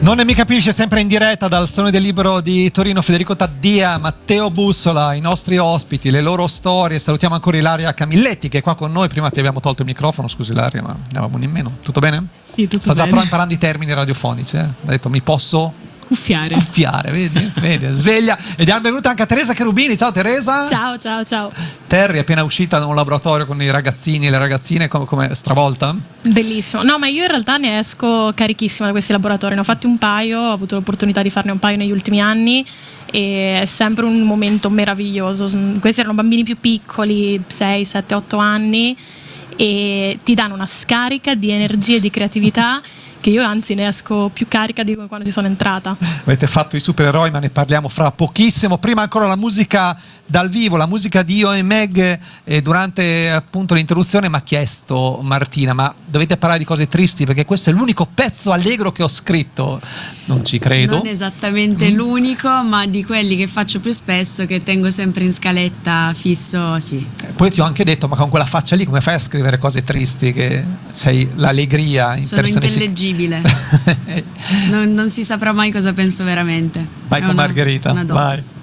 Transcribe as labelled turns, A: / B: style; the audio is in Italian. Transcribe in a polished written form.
A: Non ne mi capisce, sempre in diretta dal Salone del Libro di Torino, Federico Taddia, Matteo Bussola, i nostri ospiti, le loro storie. Salutiamo ancora Ilaria Camilletti che è qua con noi. Prima ti abbiamo tolto il microfono, scusi Ilaria, ma ne avevamo in meno. Tutto bene?
B: Sì, tutto
A: Sta
B: bene.
A: già però imparando i termini radiofonici, Ha detto mi posso cuffiare, vedi, sveglia. E diamo benvenuta anche a Teresa Cherubini. Ciao Teresa.
B: Ciao.
A: Terry è appena uscita da un laboratorio con i ragazzini e le ragazzine, come stravolta?
B: Bellissimo. No, ma io in realtà ne esco carichissima da questi laboratori. Ne ho fatti un paio, ho avuto l'opportunità di farne un paio negli ultimi anni e è sempre un momento meraviglioso. Questi erano bambini più piccoli, 6, 7, 8 anni, e ti danno una scarica di energia e di creatività che io anzi ne esco più carica di quando ci sono entrata.
A: Avete fatto i supereroi, ma ne parliamo fra pochissimo. Prima ancora la musica dal vivo, la musica di Io e Meg. Durante appunto l'interruzione mi ha chiesto Martina: ma dovete parlare di cose tristi perché questo è l'unico pezzo allegro che ho scritto. Non ci credo.
C: Non esattamente l'unico, ma di quelli che faccio più spesso, che tengo sempre in scaletta fisso, sì.
A: Poi ti ho anche detto: ma con quella faccia lì come fai a scrivere cose tristi, che sei l'allegria in
C: Sono
A: personificazione?
C: intellegibile. non si saprà mai cosa penso veramente.
A: Vai con Margherita,
C: una dote.
A: vai.